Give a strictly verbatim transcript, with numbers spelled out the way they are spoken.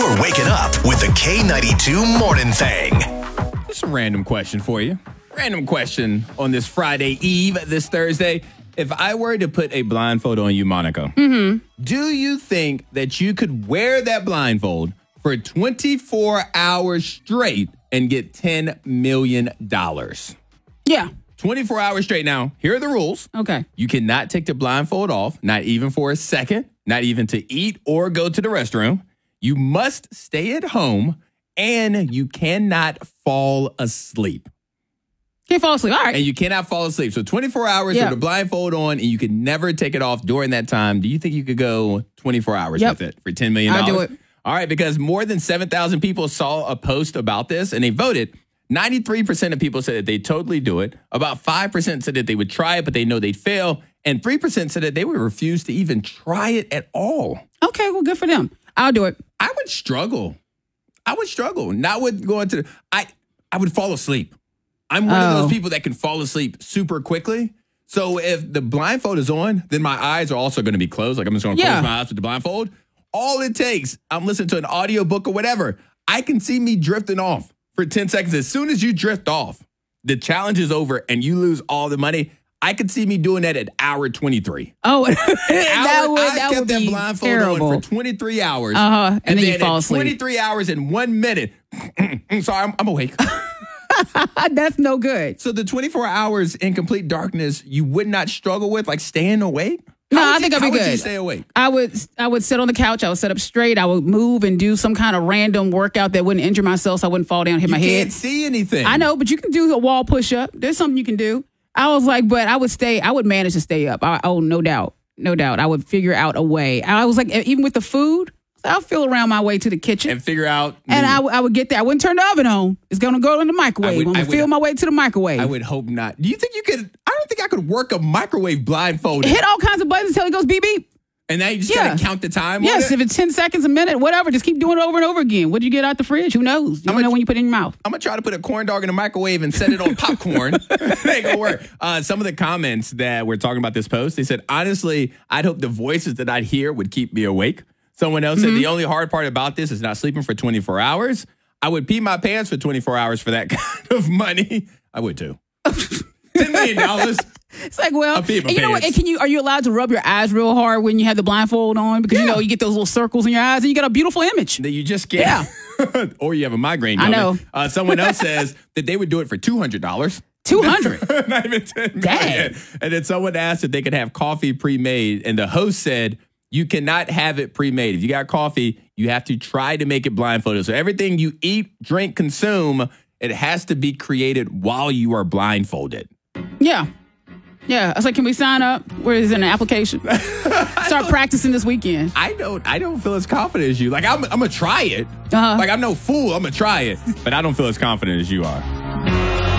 You're waking up with the K ninety-two Morning Thing. Just a random question for you. Random question on this Friday Eve, this Thursday. If I were to put a blindfold on you, Monica, Mm-hmm. do you think that you could wear that blindfold for twenty-four hours straight and get ten million dollars? Yeah. twenty-four hours straight. Now, here are the rules. Okay. You cannot take the blindfold off, not even for a second, not even to eat or go to the restroom. You must stay at home, and you cannot fall asleep. Can't fall asleep. All right. And you cannot fall asleep. So twenty-four hours Yeah. with a blindfold on, and you can never take it off during that time. Do you think you could go twenty-four hours Yep. with it for ten million dollars? I'll do it. All right, because more than seven thousand people saw a post about this, and they voted. ninety-three percent of people said that they totally do it. About five percent said that they would try it, but they know they'd fail. And three percent said that they would refuse to even try it at all. Okay, well, good for them. I'll do it. I would struggle. I would struggle. Not with going to, I, I would fall asleep. I'm one of Oh. those people that can fall asleep super quickly. So if the blindfold is on, then my eyes are also going to be closed. Like I'm just going to Yeah. close my eyes with the blindfold. All it takes, I'm listening to an audiobook or whatever. I can see me drifting off for ten seconds. As soon as you drift off, the challenge is over and you lose all the money. I could see me doing that at hour twenty-three. Oh, that Hour- would, I that kept would that be blindfold terrible. on for twenty-three hours. Uh-huh, and then you fall at asleep. twenty-three hours and one minute. Sorry, I'm, I'm awake. That's no good. So the twenty-four hours in complete darkness, you would not struggle with, like staying awake? No, How would I you- think I'd be how would you good. stay awake? I would I would sit on the couch. I would sit up straight. I would move and do some kind of random workout that wouldn't injure myself so I wouldn't fall down and hit You my can't head. see anything. I know, but you can do a wall push up. There's something you can do. I was like, but I would stay. I would manage to stay up. I, oh, no doubt. No doubt. I would figure out a way. I was like, even with the food, I'll feel around my way to the kitchen. And figure out. And I, w- I would get there. I wouldn't turn the oven on. It's going to go in the microwave. I would- I'm I going to would- feel my way to the microwave. I would hope not. Do you think you could? I don't think I could work a microwave blindfolded. hit all kinds of buttons until it goes beep beep. And now you just Yeah. gotta count the time. Yes, on it? if it's ten seconds, a minute, whatever, just keep doing it over and over again. What did you get out the fridge? Who knows? You don't much- know when you put it in your mouth. I'm gonna try to put a corn dog in the microwave and set it on popcorn. It ain't gonna work. Uh, some of the comments that we're talking about this post, they said, honestly, I'd hope the voices that I'd hear would keep me awake. Someone else Mm-hmm. said the only hard part about this is not sleeping for twenty-four hours. I would pee my pants for twenty-four hours for that kind of money. I would too. ten million dollars. It's like, well, I'll pee my and you know what? pants. And can you are you allowed to rub your eyes real hard when you have the blindfold on? Because you Yeah. know you get those little circles in your eyes and you got a beautiful image. That you just can't. Or you have a migraine. I coming. know. Uh, someone else says that they would do it for two hundred dollars. Two hundred. Not even ten Dang. million. And then someone asked if they could have coffee pre-made, and the host said you cannot have it pre-made. If you got coffee, you have to try to make it blindfolded. So everything you eat, drink, consume, it has to be created while you are blindfolded. Yeah. Yeah. I was like, can we sign up? Where is it an application? Start practicing this weekend. I don't. I don't feel as confident as you. Like I'm. I'm gonna try it. Uh-huh. Like I'm no fool. I'm gonna try it, but I don't feel as confident as you are.